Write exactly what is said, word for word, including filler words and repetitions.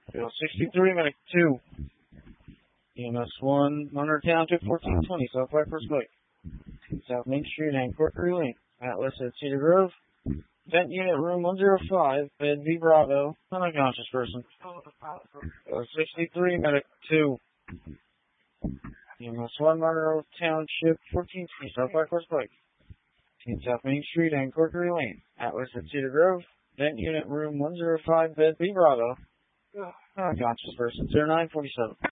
Field sixty-three, medic two. E M S one, Monroe Township, fourteen twenty, South Black First Bike. South Main Street and Corkery Lane. Atlas at Cedar Grove. Vent unit room one oh five, bed V Bravo, unconscious person. Field sixty-three, medic two. E M S one, Monroe Township, fourteen twenty, South Black First Bike. South Main Street and Corkery Lane. Atlas at Cedar Grove. Vent unit room one oh five, bed B Bravo. Unconscious person, zero nine forty-seven.